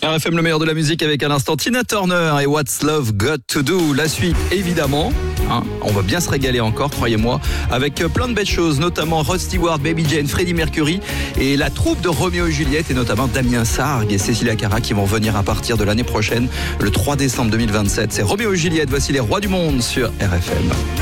RFM, le meilleur de la musique avec à l'instant Tina Turner et What's Love Got to Do. La suite, évidemment. On va bien se régaler encore, croyez-moi, avec plein de belles choses, notamment Rod Stewart, Baby Jane, Freddie Mercury et la troupe de Roméo et Juliette, et notamment Damien Sargue et Cécilia Cara qui vont venir à partir de l'année prochaine, le 3 décembre 2027. C'est Roméo et Juliette, voici les rois du monde sur RFM.